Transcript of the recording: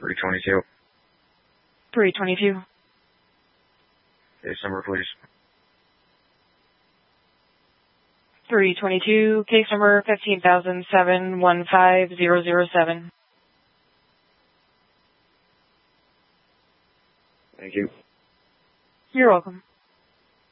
322. 322. Case number, please. 322, case number 15,715,007. Thank you. You're welcome.